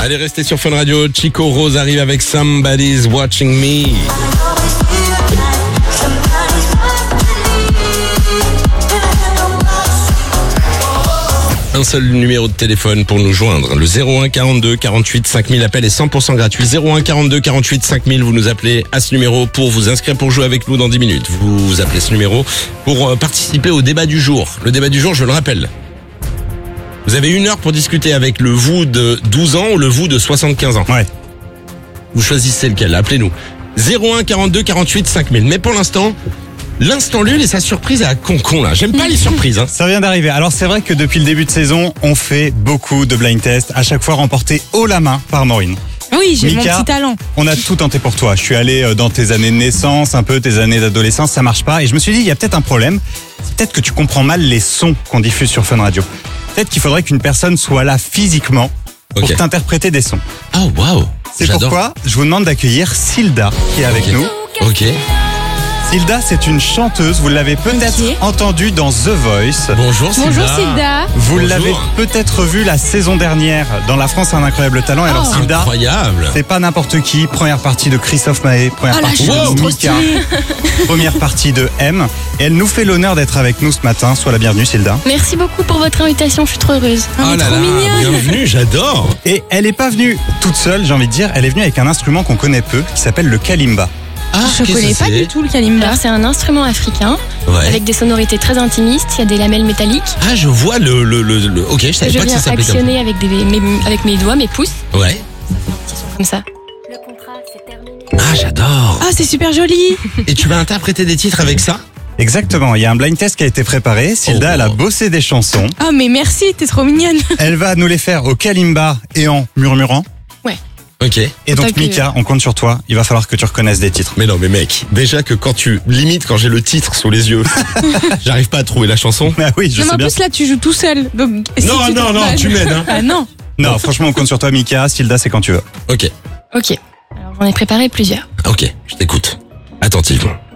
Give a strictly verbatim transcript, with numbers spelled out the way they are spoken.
Allez, restez sur Fun Radio. Chico Rose arrive avec Somebody's Watching Me. Un seul numéro de téléphone pour nous joindre, le zéro un quarante-deux quarante-huit cinq mille. Appel est cent pour cent gratuit. zéro un quarante-deux quarante-huit cinq mille. Vous nous appelez à ce numéro pour vous inscrire pour jouer avec nous dans dix minutes. Vous appelez ce numéro pour participer au débat du jour. Le débat du jour, je le rappelle. Vous avez une heure pour discuter avec le vous de douze ans ou le vous de soixante-quinze ans. Ouais. Vous choisissez lequel, appelez-nous. zéro un quarante-deux quarante-huit cinq mille. Mais pour l'instant, l'instant Lul et sa surprise à Concon là. J'aime pas les surprises. Hein. Ça vient d'arriver. Alors c'est vrai que depuis le début de saison, on fait beaucoup de blind tests, à chaque fois remportés haut la main par Maureen. Oui, j'ai Mika, mon petit talent. On a tout tenté pour toi. Je suis allé dans tes années de naissance, un peu tes années d'adolescence, ça marche pas. Et je me suis dit, il y a peut-être un problème. C'est peut-être que tu comprends mal les sons qu'on diffuse sur Fun Radio. Peut-être qu'il faudrait qu'une personne soit là physiquement pour Ok. t'interpréter des sons. Oh waouh. C'est J'adore. pourquoi je vous demande d'accueillir Silda qui est avec Ok. nous. Ok. Silda, c'est une chanteuse, vous l'avez peut-être Ok. entendue dans The Voice. Bonjour Silda. Bonjour Silda. Vous Bonjour. l'avez peut-être vu la saison dernière dans La France a un incroyable talent. Et alors Oh. Silda, Incroyable. c'est pas n'importe qui. Première partie de Christophe Maé, première Oh la partie chance, de trop Mika, stylé. première partie de M. Et elle nous fait l'honneur d'être avec nous ce matin. Sois la bienvenue Silda. Merci beaucoup pour votre invitation, je suis trop heureuse. Oh, mais trop mignonne. bienvenue, j'adore. Et elle est pas venue toute seule, j'ai envie de dire. Elle est venue avec un instrument qu'on connaît peu, qui s'appelle le kalimba. Ah, Je qu'est-ce connais que pas c'est du tout le kalimba. Alors c'est un instrument africain Ouais. avec des sonorités très intimistes, il y a des lamelles métalliques. Ah, je vois le le le, le- ok, je savais Je pas que ça viens s'appelait comme actionner avec, des, mes, avec mes doigts, mes pouces, ça. Ouais. comme ça. Ah, j'adore. Ah, c'est super joli. Et tu vas interpréter des titres avec ça? Exactement, il y a un blind test qui a été préparé. Silda, Oh. elle a bossé des chansons. Oh, mais merci, t'es trop mignonne. Elle va nous les faire au kalimba et en murmurant. Ok. Et donc Tant que- Mika, on compte sur toi. Il va falloir que tu reconnaisses des titres. Mais non, mais mec, déjà que quand tu limite quand j'ai le titre sous les yeux, j'arrive pas à trouver la chanson. Ah oui, je Non, mais sais en bien. plus, là, tu joues tout seul. Donc, si Non, tu non, te- non, bah, tu m'aides, hein. Ah non. Non, franchement, on compte sur toi, Mika. Silda, c'est quand tu veux. Ok, Ok, alors j'en ai préparé plusieurs. ok, je t'écoute attentivement.